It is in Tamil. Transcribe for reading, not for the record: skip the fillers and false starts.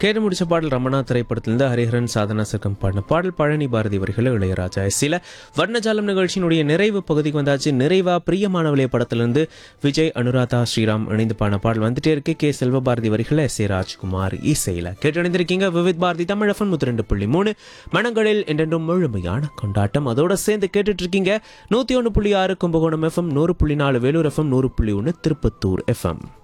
கேட்டு முடிச்ச பாடல் ரமணா திரைப்படத்திலிருந்து ஹரிஹரன் சாதனா சர்க்கம் பாடின பாடல் பழனி பாரதி வரிகள் இளையராஜா. சில வர்ணஜாலம் நிகழ்ச்சியினுடைய நிறைவு பகுதிக்கு வந்தாச்சு. நிறைவா பிரியமானவளே படத்திலிருந்து விஜய் அனுராதா ஸ்ரீராம் இணைந்து பாடின பாடல் வந்துட்டே இருக்கு. கே செல்வபாரதி வரிகளை எஸ் ஏ ராஜ்குமார் இசையில கேட்டணிந்திருக்கீங்க. விவித் பாரதி தமிழ் FM 102.3 மனங்களில் என்றென்றும் முழுமையான கொண்டாட்டம். அதோட சேர்ந்து கேட்டுட்டு இருக்கீங்க 101.6 Kumbakonam FM, 100.4 Vellore FM, 100.1 Tirupattur FM.